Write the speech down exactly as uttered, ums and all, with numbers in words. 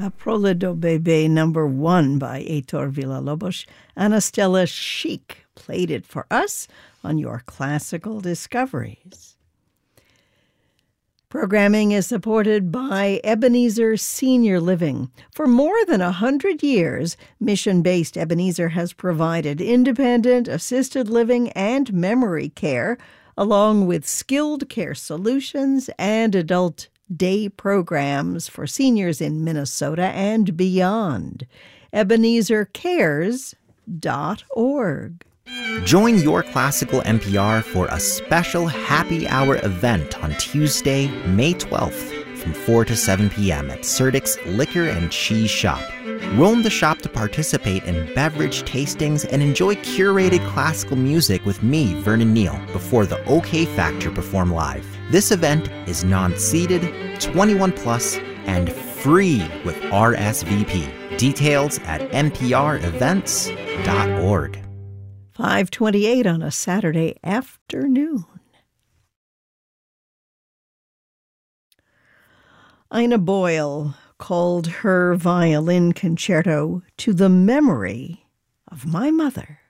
Prole do Bebé number one by Heitor Villa-Lobos. Anastella Chic played it for us on your Classical Discoveries. Programming is supported by Ebenezer Senior Living. For more than a hundred years, mission-based Ebenezer has provided independent, assisted living, and memory care, along with skilled care solutions and adult day programs for seniors in Minnesota and beyond. Ebenezer Cares dot org. Join Your Classical N P R for a special happy hour event on Tuesday, May twelfth from four to seven p.m. at Serdik's Liquor and Cheese Shop. Roam the shop to participate in beverage tastings and enjoy curated classical music with me, Vernon Neal, before the OK Factor perform live. This event is non-seated, twenty-one plus, and free with R S V P. Details at n p r events dot org. five twenty-eight on a Saturday afternoon. Ina Boyle called her violin concerto to the memory of my mother.